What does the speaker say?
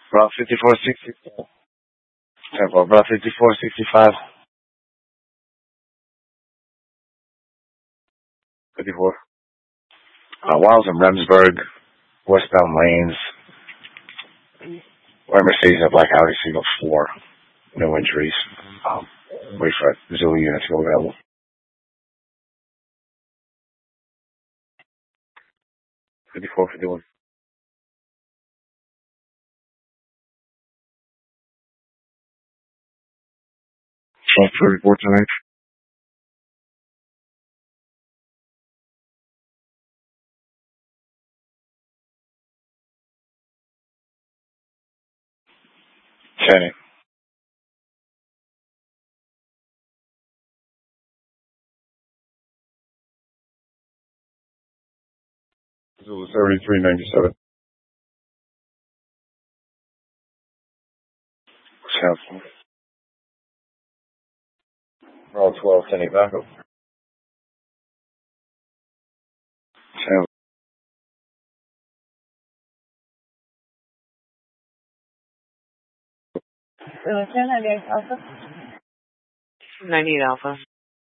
About 5460. Tempo, about 5465. 54. While in Remsburg, westbound lanes, where Mercedes had black Audi signal 4. No injuries. Wait for auxiliary units to go available. 5451. 1234 tonight. Kenny. Zulu 3397. Sounds. Roll 12, Kenny backup. Sounds. 98 Alpha.